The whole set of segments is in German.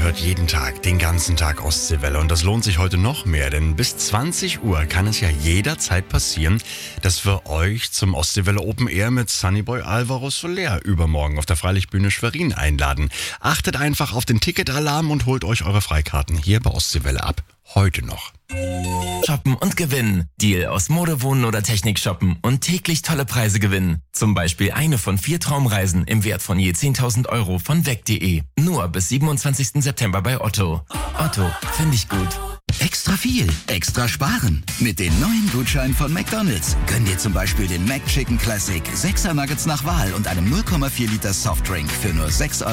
hört jeden Tag, den ganzen Tag Ostseewelle. Und das lohnt sich heute noch mehr, denn bis 20 Uhr kann es ja jederzeit passieren, dass wir euch zum Ostseewelle Open Air mit Sunnyboy Alvaro Soler übermorgen auf der Freilichtbühne Schwerin einladen. Achtet einfach auf den Ticketalarm und holt euch eure Freikarten hier bei Ostseewelle ab. Heute noch. Shoppen und gewinnen. Deal aus Mode, Wohnen oder Technik shoppen und täglich tolle Preise gewinnen. Zum Beispiel eine von 4 Traumreisen im Wert von je 10.000 Euro von weg.de. Nur bis 27. September bei Otto. Otto, finde ich gut. Extra viel, extra sparen. Mit den neuen Gutscheinen von McDonald's gönn dir zum Beispiel den McChicken Classic 6er Nuggets nach Wahl und einem 0,4 Liter Softdrink für nur 6,99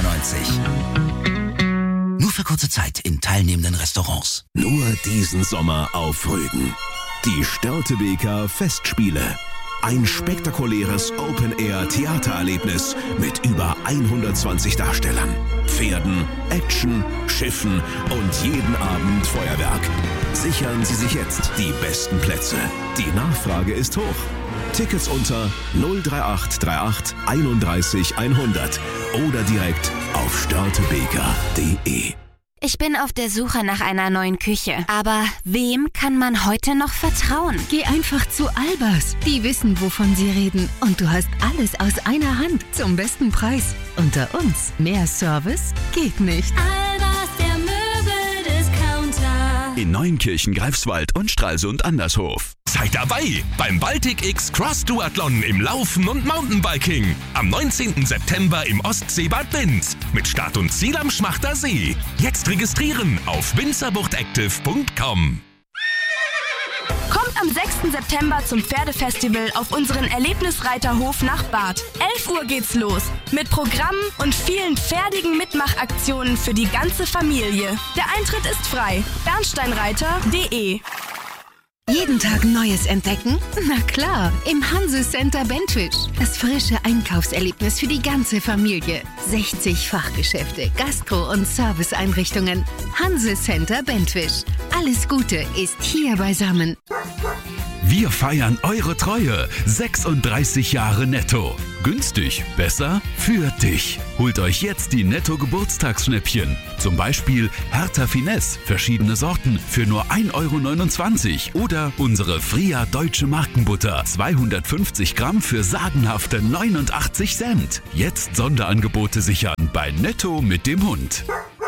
€. Nur für kurze Zeit in teilnehmenden Restaurants. Nur diesen Sommer auf Rügen. Die Störtebeker Festspiele. Ein spektakuläres Open-Air-Theatererlebnis mit über 120 Darstellern, Pferden, Action, Schiffen und jeden Abend Feuerwerk. Sichern Sie sich jetzt die besten Plätze. Die Nachfrage ist hoch. Tickets unter 03838 31 100 oder direkt auf störtebeker.de. Ich bin auf der Suche nach einer neuen Küche. Aber wem kann man heute noch vertrauen? Geh einfach zu Albers. Die wissen, wovon sie reden. Und du hast alles aus einer Hand zum besten Preis. Unter uns, mehr Service geht nicht. Albers, der Möbeldiscounter. In Neunkirchen, Greifswald und Stralsund Andershof. Seid dabei beim Baltic X Cross Duathlon im Laufen und Mountainbiking. Am 19. September im Ostseebad Binz. Mit Start und Ziel am Schmachter See. Jetzt registrieren auf winzerbuchtactive.com. Kommt am 6. September zum Pferdefestival auf unseren Erlebnisreiterhof nach Barth. 11 Uhr geht's los. Mit Programmen und vielen pferdigen Mitmachaktionen für die ganze Familie. Der Eintritt ist frei. bernsteinreiter.de. Jeden Tag Neues entdecken? Na klar, im Hanse Center Bentwisch. Das frische Einkaufserlebnis für die ganze Familie. 60 Fachgeschäfte, Gastro- und Serviceeinrichtungen. Hanse Center Bentwisch. Alles Gute ist hier beisammen. Wir feiern eure Treue. 36 Jahre netto. Günstig, besser für dich. Holt euch jetzt die Netto-Geburtstagsschnäppchen. Zum Beispiel Hertha Finesse, verschiedene Sorten für nur 1,29 € oder unsere Fria Deutsche Markenbutter, 250 Gramm für sagenhafte 89 Cent. Jetzt Sonderangebote sichern bei Netto mit dem Hund.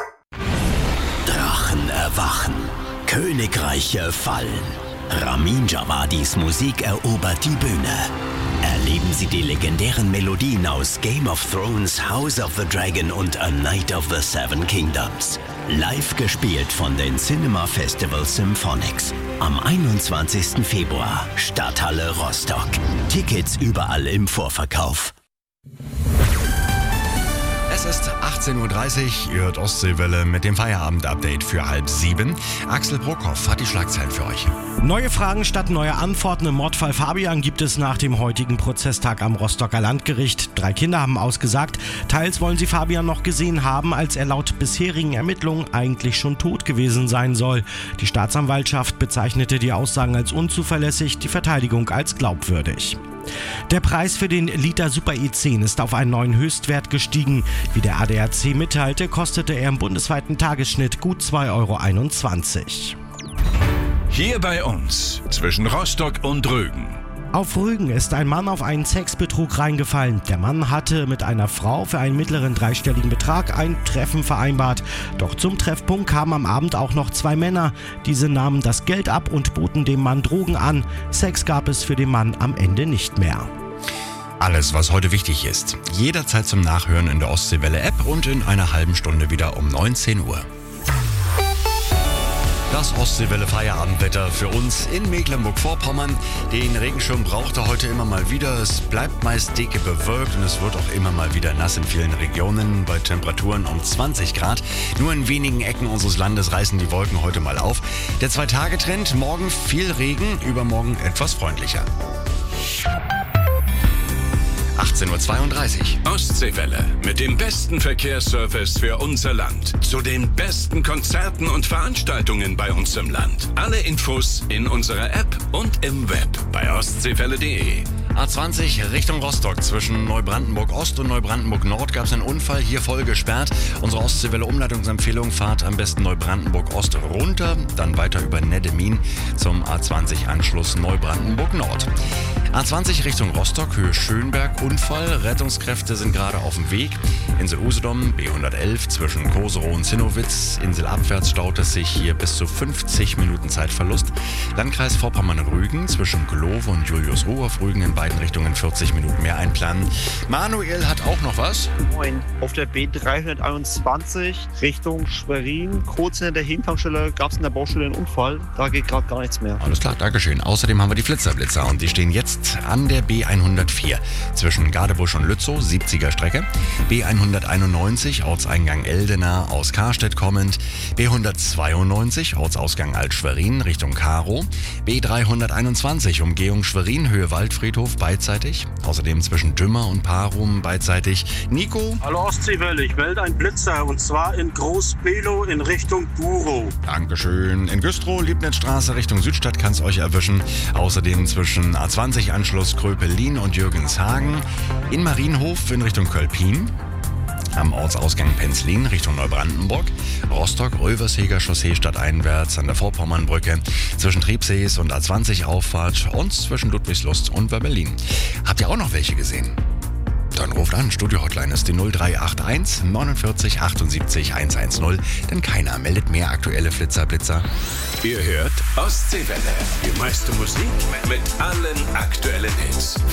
Drachen erwachen, Königreiche fallen. Ramin Djawadis Musik erobert die Bühne. Erleben Sie die legendären Melodien aus Game of Thrones, House of the Dragon und A Night of the Seven Kingdoms. Live gespielt von den Cinema Festival Symphonics. Am 21. Februar, Stadthalle Rostock. Tickets überall im Vorverkauf. Es ist 18:30 Uhr, ihr hört Ostseewelle mit dem Feierabend-Update für 6:30. Axel Brockhoff hat die Schlagzeilen für euch. Neue Fragen statt neuer Antworten im Mordfall Fabian gibt es nach dem heutigen Prozesstag am Rostocker Landgericht. 3 Kinder haben ausgesagt. Teils wollen sie Fabian noch gesehen haben, als er laut bisherigen Ermittlungen eigentlich schon tot gewesen sein soll. Die Staatsanwaltschaft bezeichnete die Aussagen als unzuverlässig, die Verteidigung als glaubwürdig. Der Preis für den Liter Super E10 ist auf einen neuen Höchstwert gestiegen. Wie der ADAC mitteilte, kostete er im bundesweiten Tagesschnitt gut 2,21 €. Hier bei uns, zwischen Rostock und Rügen. Auf Rügen ist ein Mann auf einen Sexbetrug reingefallen. Der Mann hatte mit einer Frau für einen mittleren dreistelligen Betrag ein Treffen vereinbart. Doch zum Treffpunkt kamen am Abend auch noch 2 Männer. Diese nahmen das Geld ab und boten dem Mann Drogen an. Sex gab es für den Mann am Ende nicht mehr. Alles, was heute wichtig ist, jederzeit zum Nachhören in der Ostseewelle-App und in einer halben Stunde wieder um 19 Uhr. Das Ostseewelle-Feierabendwetter für uns in Mecklenburg-Vorpommern. Den Regenschirm braucht er heute immer mal wieder. Es bleibt meist dicke bewölkt und es wird auch immer mal wieder nass in vielen Regionen bei Temperaturen um 20 Grad. Nur in wenigen Ecken unseres Landes reißen die Wolken heute mal auf. Der 2-Tage-Trend, morgen viel Regen, übermorgen etwas freundlicher. 18:32 Uhr. Ostseewelle mit dem besten Verkehrsservice für unser Land. Zu den besten Konzerten und Veranstaltungen bei uns im Land. Alle Infos in unserer App und im Web bei ostseewelle.de. A20 Richtung Rostock. Zwischen Neubrandenburg Ost und Neubrandenburg Nord gab es einen Unfall. Hier voll gesperrt. Unsere Ostseewelle Umleitungsempfehlung: Fahrt am besten Neubrandenburg Ost runter, dann weiter über Neddemin zum A20 Anschluss Neubrandenburg Nord. A20 Richtung Rostock, Höhe Schönberg, Unfall. Rettungskräfte sind gerade auf dem Weg. Insel Usedom, B111 zwischen Koserow und Zinnowitz. Inselabwärts staut es sich hier bis zu 50 Minuten Zeitverlust. Landkreis Vorpommern-Rügen zwischen Glowe und Julius-Ruhr auf Rügen in beiden Richtungen 40 Minuten mehr einplanen. Manuel hat auch noch was. Moin. Auf der B321 Richtung Schwerin, kurz hinter der Hintankstelle, gab es in der Baustelle einen Unfall. Da geht gerade gar nichts mehr. Alles klar, Dankeschön. Außerdem haben wir die Flitzer und die stehen jetzt an der B104 zwischen Gadebusch und Lützow, 70er Strecke. B191 Ortseingang Eldena aus Karstedt kommend. B192 Ortsausgang Alt-Schwerin Richtung Karow. B321 Umgehung Schwerin, Höhe Waldfriedhof beidseitig. Außerdem zwischen Dümmer und Parum beidseitig. Nico? Hallo Ostseewelle, ich melde einen Blitzer und zwar in Groß-Below in Richtung Burow. Dankeschön. In Güstrow, Liebnitzstraße Richtung Südstadt kann es euch erwischen. Außerdem zwischen A20 Anschluss Kröpelin und Jürgenshagen. In Marienhof in Richtung Kölpin. Am Ortsausgang Penzlin Richtung Neubrandenburg. Rostock-Röversheger Chaussee stadteinwärts an der Vorpommernbrücke. Zwischen Triebsees und A20 Auffahrt und zwischen Ludwigslust und Wörbelin. Habt ihr auch noch welche gesehen? Dann ruft an. Studio-Hotline ist die 0381 49 78 110, denn keiner meldet mehr aktuelle Blitzer. Ihr hört Ostseewelle. Die meiste Musik mit allen aktuellen Hits.